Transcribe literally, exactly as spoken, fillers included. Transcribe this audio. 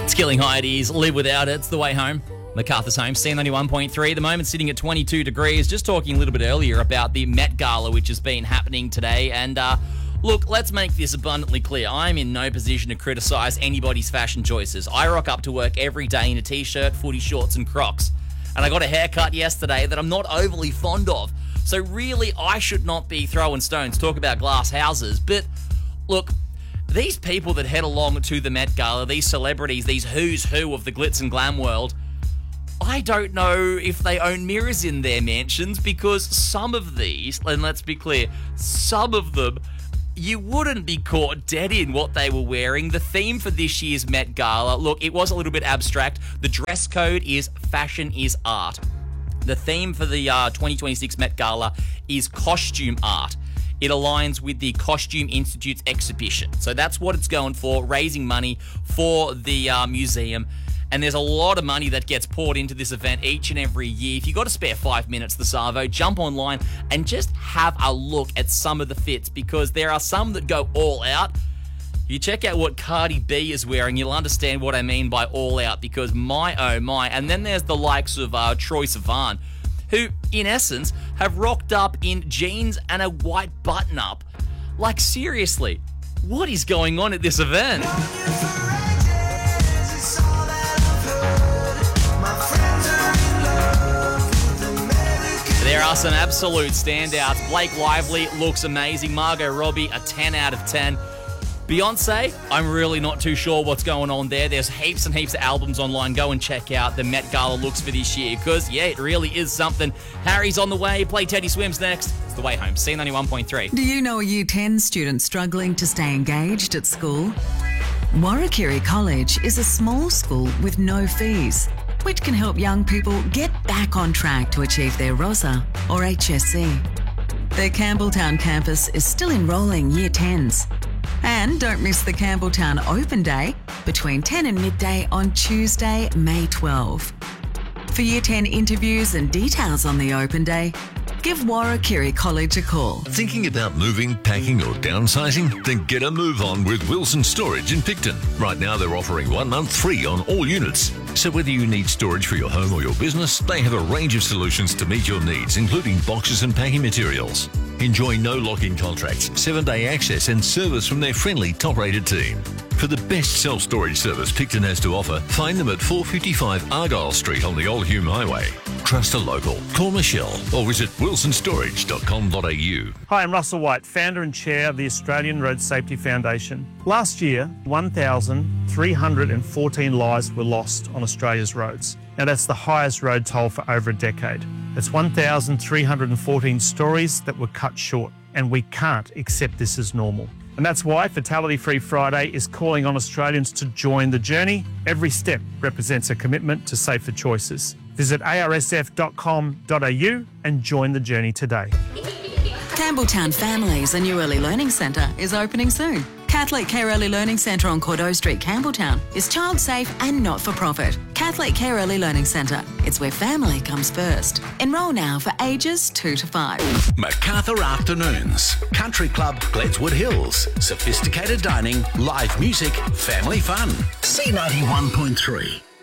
It's Killing High it is. Live without it. It's the way home. MacArthur's home. C ninety-one point three. At the moment, sitting at twenty-two degrees. Just talking a little bit earlier about the Met Gala, which has been happening today. And uh, look, let's make this abundantly clear. I'm in no position to criticise anybody's fashion choices. I rock up to work every day in a t-shirt, footy shorts, and Crocs. And I got a haircut yesterday that I'm not overly fond of. So really, I should not be throwing stones. Talk about glass houses. But look, these people that head along to the Met Gala, these celebrities, these who's who of the glitz and glam world, I don't know if they own mirrors in their mansions, because some of these, and let's be clear, some of them, you wouldn't be caught dead in what they were wearing. The theme for this year's Met Gala, look, it was a little bit abstract. The dress code is fashion is art. The theme for the uh, twenty twenty-six Met Gala is costume art. It aligns with the Costume Institute's exhibition. So that's what it's going for, raising money for the uh, museum. And there's a lot of money that gets poured into this event each and every year. If you've got to spare five minutes, the Savo, jump online and just have a look at some of the fits, because there are some that go all out. You check out what Cardi B is wearing, you'll understand what I mean by all out, because my oh my. And then there's the likes of uh, Troye Sivan, who, in essence, have rocked up in jeans and a white button-up. Like, seriously, what is going on at this event? There are some absolute standouts. Blake Lively looks amazing. Margot Robbie, a ten out of ten. Beyonce, I'm really not too sure what's going on there. There's heaps and heaps of albums online. Go and check out the Met Gala looks for this year, because, yeah, it really is something. Harry's on the way. Play Teddy Swims next. It's the way home. C ninety-one point three. Do you know a Year ten student struggling to stay engaged at school? Warrakirri College is a small school with no fees, which can help young people get back on track to achieve their ROSA or H S C. Their Campbelltown campus is still enrolling Year tens. And don't miss the Campbelltown Open Day between ten and midday on Tuesday, May twelfth. For Year ten interviews and details on the Open Day, give Warrakirri College a call. Thinking about moving, packing or downsizing? Then get a move on with Wilson Storage in Picton. Right now they're offering one month free on all units. So whether you need storage for your home or your business, they have a range of solutions to meet your needs, including boxes and packing materials. Enjoy no lock-in contracts, seven-day access and service from their friendly, top-rated team. For the best self-storage service Picton has to offer, find them at four fifty-five Argyle Street on the Old Hume Highway. Trust a local. Call Michelle or visit wilson storage dot com dot a u. Hi, I'm Russell White, founder and chair of the Australian Road Safety Foundation. Last year, one thousand three hundred fourteen lives were lost on Australia's roads. Now, that's the highest road toll for over a decade. That's one thousand three hundred fourteen stories that were cut short, and we can't accept this as normal. And that's why Fatality Free Friday is calling on Australians to join the journey. Every step represents a commitment to safer choices. Visit a r s f dot com dot a u and join the journey today. Campbelltown Families, a new early learning centre, is opening soon. Catholic Care Early Learning Centre on Cordeaux Street, Campbelltown, is child safe and not for profit. Catholic Care Early Learning Centre. It's where family comes first. Enrol now for ages two to five. MacArthur Afternoons. Country Club, Gledswood Hills. Sophisticated dining, live music, family fun. C ninety-one point three.